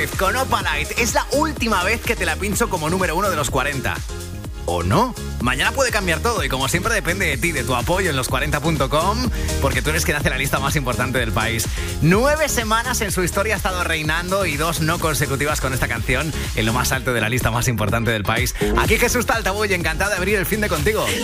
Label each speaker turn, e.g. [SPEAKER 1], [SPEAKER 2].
[SPEAKER 1] Con Opalite, es la última vez que te la pincho como número 1 de los 40. ¿O no? Mañana puede cambiar todo y como siempre depende de ti, de tu apoyo en los40.com, porque tú eres quien hace la lista más importante del país. 9 semanas en su historia ha estado reinando y 2 no consecutivas con esta canción en lo más alto de la lista más importante del país. Aquí Jesús Taltabull, encantado de abrir el fin de contigo.